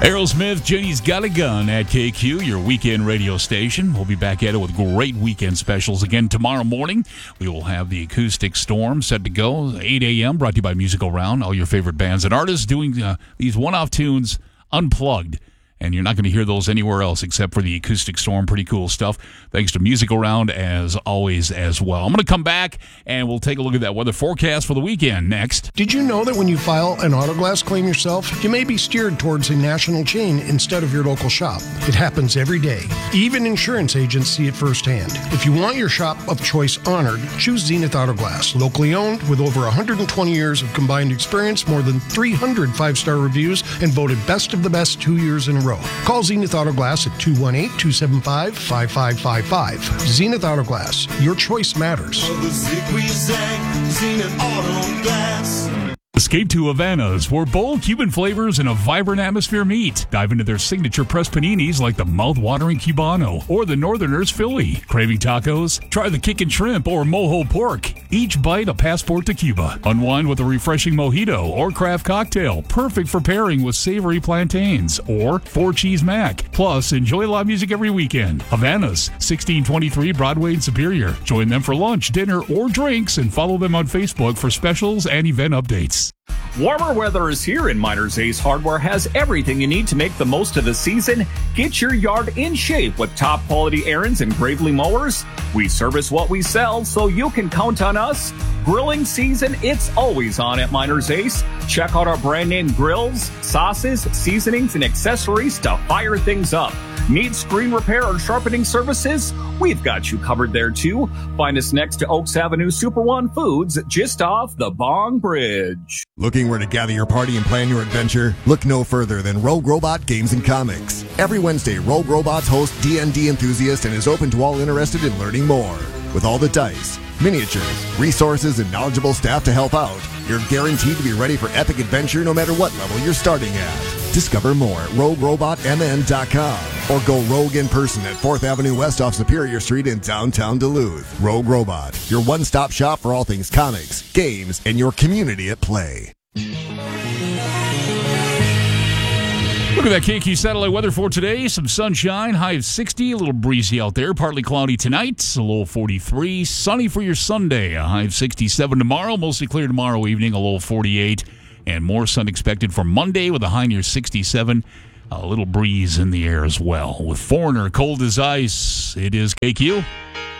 Aerosmith, Jenny's Got a Gun at KQ, your weekend radio station. We'll be back at it with great weekend specials again tomorrow morning. We will have the Acoustic Storm set to go, 8 a.m., brought to you by Musical Round. All your favorite bands and artists doing these one-off tunes unplugged. And you're not going to hear those anywhere else except for the Acoustic Storm. Pretty cool stuff. Thanks to Musical Round, as always, as well. I'm going to come back, and we'll take a look at that weather forecast for the weekend next. Did you know that when you file an Autoglass claim yourself, you may be steered towards a national chain instead of your local shop? It happens every day. Even insurance agents see it firsthand. If you want your shop of choice honored, choose Zenith Autoglass. Locally owned, with over 120 years of combined experience, more than 300 five-star reviews, and voted best of the best 2 years in a row. Call Zenith Autoglass at 218-275-5555. Zenith Autoglass. Your choice matters. Escape to Havana's, where bold Cuban flavors and a vibrant atmosphere meet. Dive into their signature pressed paninis like the mouth-watering Cubano or the Northerners Philly. Craving tacos? Try the Kickin' Shrimp or Mojo Pork. Each bite a passport to Cuba. Unwind with a refreshing mojito or craft cocktail, perfect for pairing with savory plantains or 4-cheese mac. Plus, enjoy live music every weekend. Havana's, 1623 Broadway in Superior. Join them for lunch, dinner, or drinks, and follow them on Facebook for specials and event updates. Warmer weather is here, and Miners Ace Hardware has everything you need to make the most of the season. Get your yard in shape with top quality Ariens and Gravely mowers. We service what we sell, so you can count on us. Grilling season, it's always on at Miners Ace. Check out our brand name grills, sauces, seasonings, and accessories to fire things up. Need screen repair or sharpening services? We've got you covered there too. Find us next to Oaks Avenue Super One Foods, just off the Bong Bridge. Looking where to gather your party and plan your adventure? Look no further than Rogue Robot Games and Comics. Every Wednesday, Rogue Robots hosts D&D enthusiasts and is open to all interested in learning more. With all the dice, miniatures, resources, and knowledgeable staff to help out, you're guaranteed to be ready for epic adventure no matter what level you're starting at. Discover more at RogueRobotMN.com or go rogue in person at 4th Avenue West off Superior Street in downtown Duluth. Rogue Robot, your one-stop shop for all things comics, games, and your community at play. Look at that KQ satellite weather for today. Some sunshine, high of 60, a little breezy out there. Partly cloudy tonight, a low 43. Sunny for your Sunday, a high of 67 tomorrow. Mostly clear tomorrow evening, a low 48. And more sun expected for Monday with a high near 67. A little breeze in the air as well. With Foreigner, cold as ice, it is KQ.